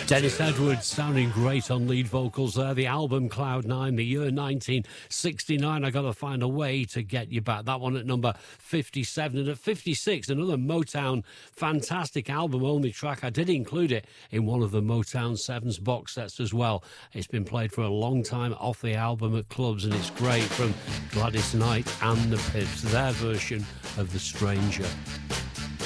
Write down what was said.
Dennis Edwards sounding great on lead vocals there. The album Cloud 9, the year 1969. I Gotta Find a Way to Get You Back. That one at number 57. And at 56, another Motown fantastic album-only track. I did include it in one of the Motown 7's box sets as well. It's been played for a long time off the album at clubs, and it's great, from Gladys Knight and the Pips, their version of The Stranger.